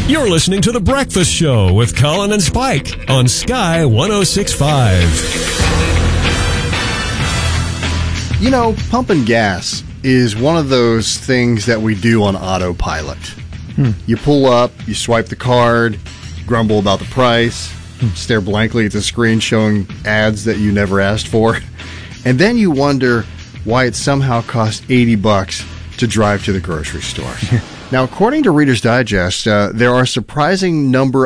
You're listening to The Breakfast Show with Colin and Spike on Sky 106.5. You know, pumping gas is one of those things that we do on autopilot. You pull up, you swipe the card, grumble about the price, stare blankly at the screen showing ads that you never asked for, and then you wonder why it somehow costs $80 to drive to the grocery store. Now, according to Reader's Digest, there are a surprising number